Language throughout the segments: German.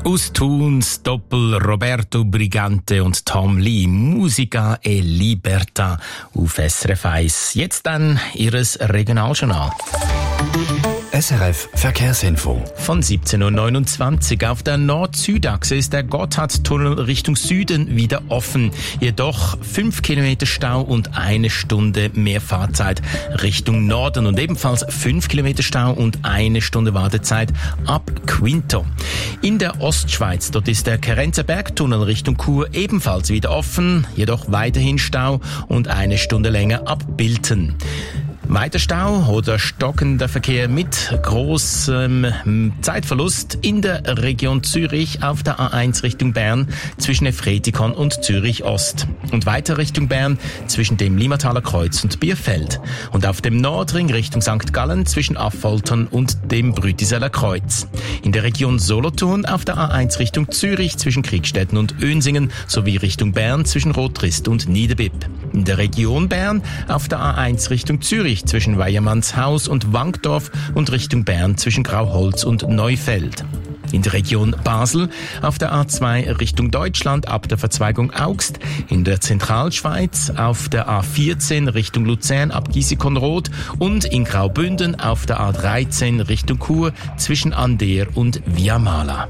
Aus Thuns Doppel Roberto Brigante und Tom Lee, Musica e Libertà auf SRF 1. Jetzt dann Ihres Regionaljournal. SRF Verkehrsinfo. Von 17.29 Uhr auf der Nord-Süd-Achse ist der Gotthardtunnel Richtung Süden wieder offen. Jedoch 5 Kilometer Stau und 1 Stunde mehr Fahrzeit Richtung Norden und ebenfalls 5 Kilometer Stau und 1 Stunde Wartezeit ab Quinto. In der Ostschweiz, dort ist der Kerenzer Bergtunnel Richtung Chur ebenfalls wieder offen, jedoch weiterhin Stau und 1 Stunde länger ab Bilten. Weiter Stau oder stockender Verkehr mit großem Zeitverlust in der Region Zürich auf der A1 Richtung Bern zwischen Efretikon und Zürich Ost. Und weiter Richtung Bern zwischen dem Limmataler Kreuz und Bierfeld. Und auf dem Nordring Richtung St. Gallen zwischen Affoltern und dem Brütiseller Kreuz. In der Region Solothurn auf der A1 Richtung Zürich zwischen Kriegstetten und Önsingen sowie Richtung Bern zwischen Rotrist und Niederbipp. In der Region Bern auf der A1 Richtung Zürich zwischen Weiermannshaus und Wankdorf und Richtung Bern zwischen Grauholz und Neufeld. In der Region Basel auf der A2 Richtung Deutschland ab der Verzweigung Augst, in der Zentralschweiz auf der A14 Richtung Luzern ab Giesikonroth und in Graubünden auf der A13 Richtung Chur zwischen Ander und Viamala.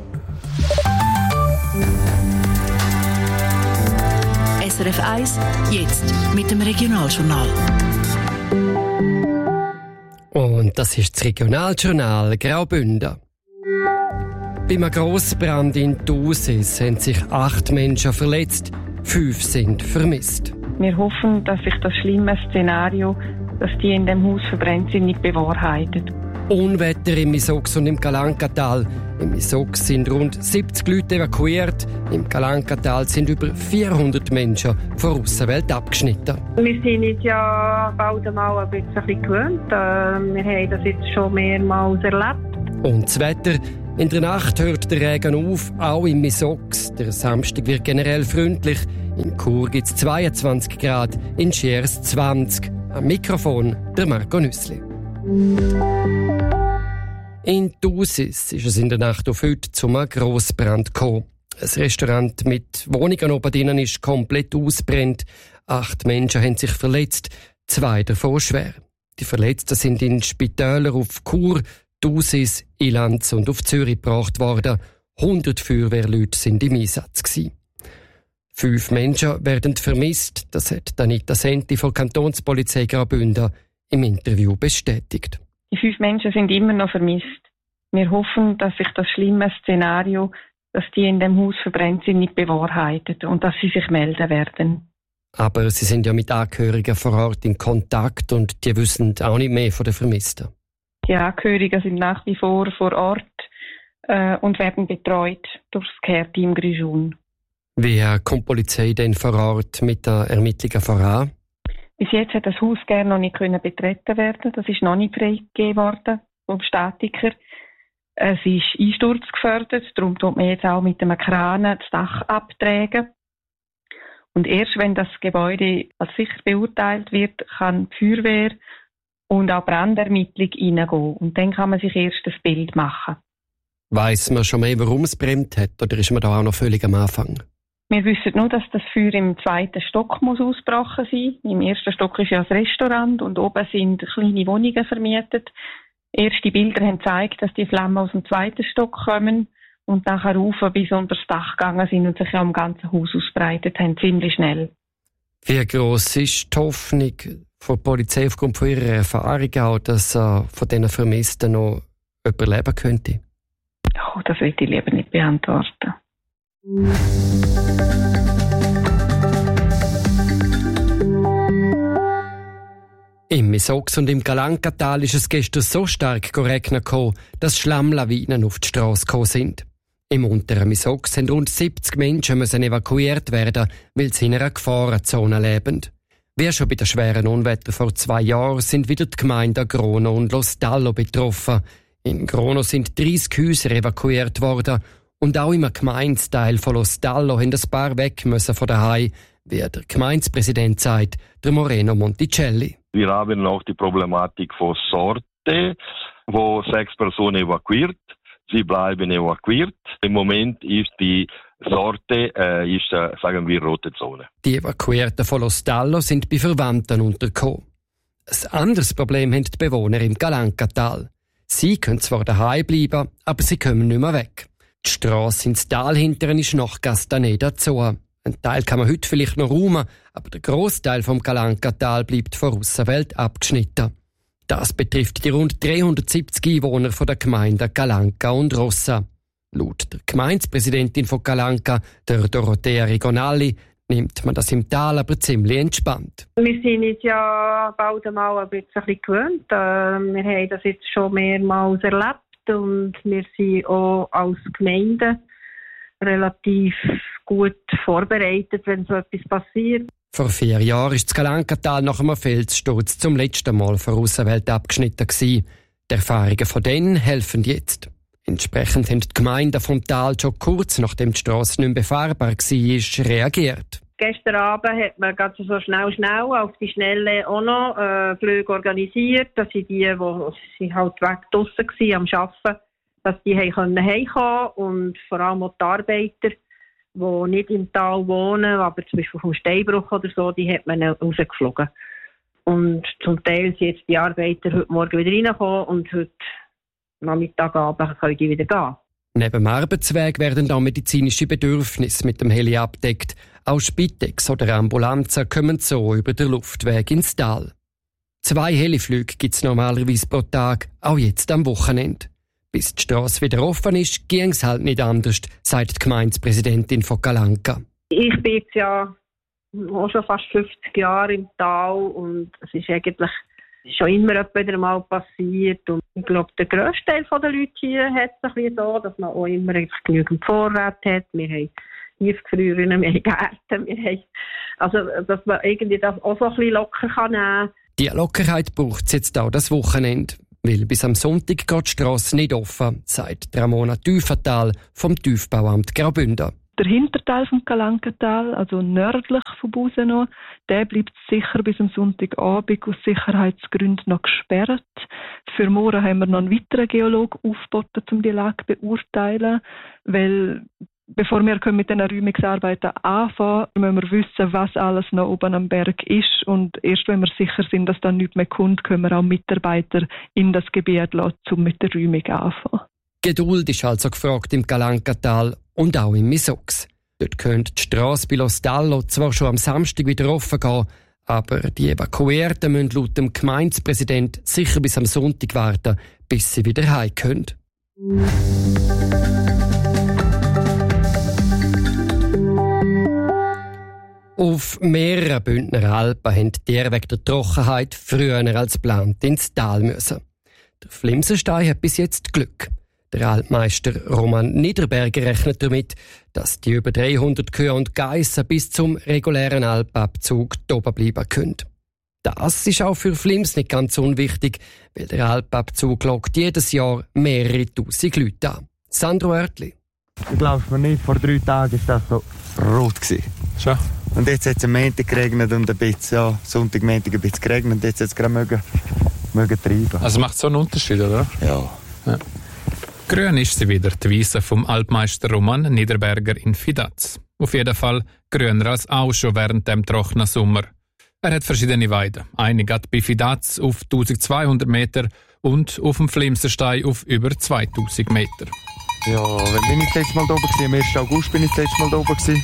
SRF 1, jetzt mit dem Regionaljournal. Und das ist das Regionaljournal Graubünden. Beim Grossbrand in Thusis haben sich 8 Menschen verletzt, 5 sind vermisst. Wir hoffen, dass sich das schlimme Szenario, dass die in dem Haus verbrennt sind, nicht bewahrheitet. Unwetter im Misox und im Calancatal. Im Misox sind rund 70 Leute evakuiert. Im Calancatal sind über 400 Menschen von der Aussenwelt abgeschnitten. Wir sind jetzt ja bald einmal ein bisschen gewöhnt. Wir haben das jetzt schon mehrmals erlebt. Und das Wetter. In der Nacht hört der Regen auf, auch im Misox. Der Samstag wird generell freundlich. In Chur gibt es 22 Grad, in Schiers 20. Am Mikrofon der Marco Nüssli. In Thusis ist es in der Nacht auf heute zum Grossbrand gekommen. Ein Restaurant mit Wohnungen oben drinnen ist komplett ausgebrannt. 8 Menschen haben sich verletzt, 2 davon schwer. Die Verletzten sind in Spitäler auf Chur, Thusis, Ilanz und auf Zürich gebracht worden. 100 Feuerwehrleute sind im Einsatz gewesen. 5 Menschen werden vermisst, das hat Anita Senti von Kantonspolizei Graubünden im Interview bestätigt. Die 5 Menschen sind immer noch vermisst. Wir hoffen, dass sich das schlimme Szenario, dass die in dem Haus verbrennt sind, nicht bewahrheitet und dass sie sich melden werden. Aber sie sind ja mit Angehörigen vor Ort in Kontakt und die wissen auch nicht mehr von den Vermissten. Die Angehörigen sind nach wie vor Ort und werden betreut durch das Care-Team Grischun. Wie kommt die Polizei denn vor Ort mit den Ermittlungen voran? Bis jetzt hat das Haus gerne noch nicht betreten werden. Das ist noch nicht freigegeben worden vom Statiker. Es ist einsturzgefährdet, darum tut man jetzt auch mit einem Kran das Dach abtragen. Und erst wenn das Gebäude als sicher beurteilt wird, kann die Feuerwehr und auch Brandermittlung reingehen. Und dann kann man sich erst das Bild machen. Weiss man schon mehr, warum es brennt hat, oder ist man da auch noch völlig am Anfang? Wir wissen nur, dass das Feuer im 2. Stock muss ausgebrochen sein. Im 1. Stock ist ja das Restaurant und oben sind kleine Wohnungen vermietet. Erste Bilder haben gezeigt, dass die Flammen aus dem 2. Stock kommen und nachher rauf bis unter das Dach gegangen sind und sich am ganzen Haus ausbreitet haben, ziemlich schnell. Wie gross ist die Hoffnung von der Polizei aufgrund von ihrer Erfahrung auch, dass von diesen Vermissten noch jemand leben könnte? Oh, das will ich lieber nicht beantworten. Im Misox und im Calancatal ist es gestern so stark geregnet, dass Schlammlawinen auf die Strasse gekommen sind. Im unteren Misox sind rund 70 Menschen müssen evakuiert werden, weil sie in einer Gefahrenzone leben. Wie schon bei den schweren Unwettern vor 2 Jahren sind wieder die Gemeinden Grono und Lostallo betroffen. In Grono sind 30 Häuser evakuiert worden und auch im Gemeindesteil von Lostallo haben ein paar weg müssen von daheim, wie der Gemeindepräsident sagt, der Moreno Monticelli. Wir haben auch die Problematik von Sorte, wo 6 Personen evakuiert Sie bleiben evakuiert. Im Moment ist die Sorte, sagen wir, rote Zone. Die Evakuierten von Lo Stallo sind bei Verwandten untergekommen. Ein anderes Problem haben die Bewohner im Calancatal. Sie können zwar daheim bleiben, aber sie kommen nicht mehr weg. Die Strasse ins Tal hinteren ist nach Castaneda zu. Ein Teil kann man heute vielleicht noch räumen, aber der Grossteil vom Calancatal bleibt von der Aussenwelt abgeschnitten. Das betrifft die rund 370 Einwohner von der Gemeinden Calanca und Rossa. Laut der Gemeindepräsidentin von Calanca, der Dorothea Rigonalli, nimmt man das im Tal aber ziemlich entspannt. Wir sind uns ja bald einmal ein bisschen gewöhnt. Wir haben das jetzt schon mehrmals erlebt und wir sind auch als Gemeinde relativ gut vorbereitet, wenn so etwas passiert. Vor 4 Jahren ist das Calancatal nach einem Felssturz zum letzten Mal von der Aussenwelt abgeschnitten gewesen. Die Erfahrungen von denen helfen jetzt. Entsprechend haben die Gemeinden vom Tal schon kurz nachdem die Strasse nicht mehr befahrbar war, reagiert. Gestern Abend hat man ganz so schnell auf die Schnelle auch noch Flüge organisiert, dass die halt weg draussen waren am Arbeiten, dass die heimkommen konnten und vor allem auch die Arbeiter, die nicht im Tal wohnen, aber zum Beispiel vom Steinbruch oder so, die hat man rausgeflogen. Und zum Teil sind jetzt die Arbeiter heute Morgen wieder reingekommen und heute Nachmittagabend können die wieder gehen. Neben dem Arbeitsweg werden auch medizinische Bedürfnisse mit dem Heli abdeckt. Auch Spitex oder Ambulanzen kommen so über den Luftweg ins Tal. 2 Heliflüge gibt es normalerweise pro Tag, auch jetzt am Wochenende. Bis die Strasse wieder offen ist, ging es halt nicht anders, sagt die Gemeindepräsidentin von Calanca. Ich bin jetzt ja auch schon fast 50 Jahre im Tal und es ist eigentlich schon immer wieder mal passiert. Und ich glaube, der grösste Teil der Leute hier hat es ein bisschen so, dass man auch immer genügend Vorrat hat. Wir haben Tiefgefriere, wir haben Gärten, also dass man irgendwie das auch so ein bisschen locker nehmen kann. Die Lockerheit braucht es jetzt auch das Wochenende. Weil bis am Sonntag geht die Strasse nicht offen, sagt Ramona Tüfenthal vom Tiefbauamt Graubünden. Der Hinterteil vom Calancatal, also nördlich von Buseno, der bleibt sicher bis am Sonntagabend aus Sicherheitsgründen noch gesperrt. Für morgen haben wir noch einen weiteren Geologen aufgeboten, um die Lage zu beurteilen, weil bevor wir mit diesen Räumungsarbeiten anfangen, müssen wir wissen, was alles noch oben am Berg ist. Und erst wenn wir sicher sind, dass da nichts mehr kommt, können wir auch Mitarbeiter in das Gebiet lassen, um mit der Räumung anfangen. Geduld ist also gefragt im Calancatal und auch im Misox. Dort könnte die Strasse bei Lo Stallo zwar schon am Samstag wieder offen gehen, aber die Evakuierten müssen laut dem Gemeindepräsident sicher bis am Sonntag warten, bis sie wieder heim können. Auf mehreren Bündner Alpen haben die Tiere wegen der Trockenheit früher als geplant ins Tal müssen. Der Flimsenstein hat bis jetzt Glück. Der Altmeister Roman Niederberger rechnet damit, dass die über 300 Kühe und Geissen bis zum regulären Alpabzug oben bleiben können. Das ist auch für Flims nicht ganz unwichtig, weil der Alpabzug lockt jedes Jahr mehrere tausend Leute an. Sandro Oertli. Du glaubst mir nicht, vor 3 Tagen war das so rot. Schon? Und jetzt hat es am Montag geregnet und ein bisschen, ja, Sonntag, Montag ein bisschen geregnet und jetzt hat es gerade mögen treiben. Also macht so einen Unterschied, oder? Ja. Grün ist sie wieder, die Wiese vom Altmeister Roman Niederberger in Fidaz. Auf jeden Fall grüner als auch schon während dem trockenen Sommer. Er hat verschiedene Weiden. Eine geht bei Fidaz auf 1200 Meter und auf dem Flimsenstein auf über 2000 Meter. Ja, wenn bin ich das letzte Mal da oben? Am 1. August bin ich das letzte Mal da oben.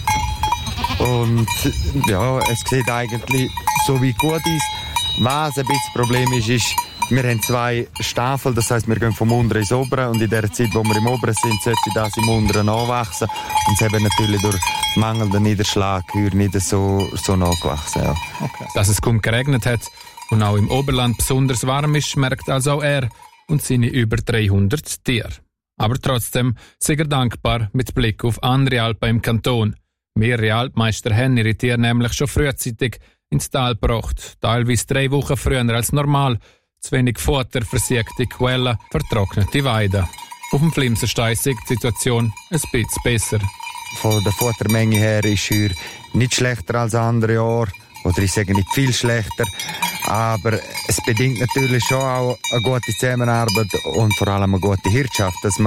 Und ja, es sieht eigentlich so wie gut aus. Was ein bisschen Problem ist, wir haben 2 Staffeln, das heisst, wir gehen vom Unteren ins Obere und in der Zeit, wo wir im Oberen sind, sollte das im Unteren nachwachsen. Und es haben natürlich durch mangelnden Niederschlag nicht so nachgewachsen. Ja. Okay. Dass es kaum geregnet hat und auch im Oberland besonders warm ist, merkt also auch er und seine über 300 Tiere. Aber trotzdem sind er dankbar mit Blick auf andere Alpen im Kanton. Mehrere Alpmeister haben ihre Tiere nämlich schon frühzeitig ins Tal gebracht, teilweise 3 Wochen früher als normal. Zu wenig Futter, versiegte Quellen, vertrocknete Weiden. Auf dem Flimsenstein ist die Situation ein bisschen besser. Von der Futtermenge her ist er nicht schlechter als andere Jahre. Oder ich sage nicht viel schlechter. Aber es bedingt natürlich schon auch eine gute Zusammenarbeit und vor allem eine gute Wirtschaft, dass man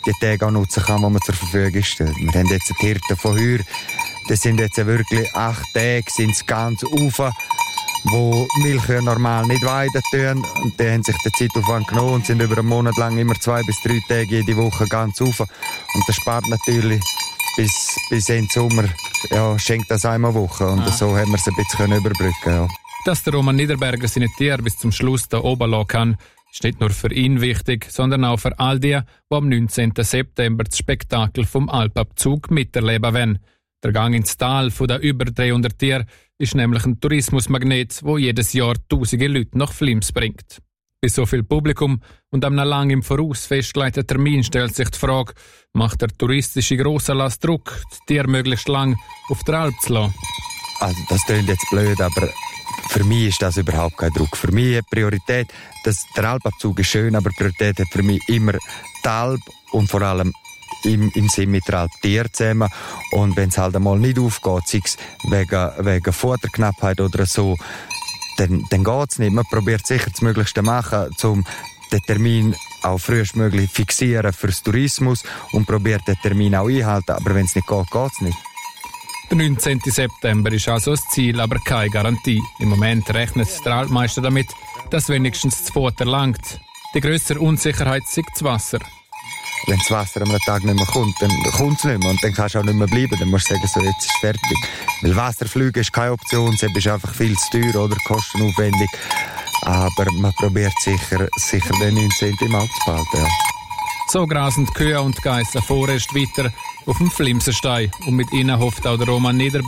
die Tage auch nutzen kann, die man zur Verfügung stellt. Wir haben jetzt die Hirten von Heuer, das sind jetzt wirklich 8 Tage, sind ganz rauf, wo Milchkühe normal nicht weiden tun. Und die haben sich die Zeitaufwand genommen und sind über einen Monat lang immer 2 bis 3 Tage jede Woche ganz rauf. Und das spart natürlich bis Ende Sommer, ja, schenkt das einmal Woche. Und so haben wir es ein bisschen überbrücken. Ja. Dass der Roman Niederberger seine Tiere bis zum Schluss da oben lassen kann, ist nicht nur für ihn wichtig, sondern auch für all die, die am 19. September das Spektakel vom Alpabzug miterleben wollen. Der Gang ins Tal von den über 300 Tieren ist nämlich ein Tourismusmagnet, wo jedes Jahr tausende Leute nach Flims bringt. Bei so viel Publikum und am lang im Voraus festgelegten Termin stellt sich die Frage, macht der touristische Grossanlass Druck, die Tiere möglichst lang auf der Alp zu lassen? Also das klingt jetzt blöd, aber für mich ist das überhaupt kein Druck. Für mich hat Priorität, der Alpabzug ist schön, aber Priorität hat für mich immer die Alp und vor allem im Sinn mit der Alp Tiere zusammen. Und wenn es halt einmal nicht aufgeht, sei es wegen Futterknappheit oder so, dann geht es nicht. Man probiert sicher das Möglichste machen, um den Termin auch frühestmöglich fixieren fürs Tourismus und probiert den Termin auch einhalten. Aber wenn es nicht geht, geht es nicht. Der 19. September ist also das Ziel, aber keine Garantie. Im Moment rechnet der Altmeister damit, dass wenigstens das Futter langt. Die grössere Unsicherheit ist das Wasser. Wenn das Wasser am Tag nicht mehr kommt, dann kommt es nicht mehr und dann kannst du auch nicht mehr bleiben. Dann musst du sagen, so, jetzt ist es fertig. Weil Wasserflüge ist keine Option, es ist einfach viel zu teuer oder kostenaufwendig. Aber man probiert sicher den 19. im Auge zu behalten. Ja. So grasen die Kühe und Geissen vorerst weiter auf dem Flimsenstein und mit ihnen hofft auch der Roman Niederberger,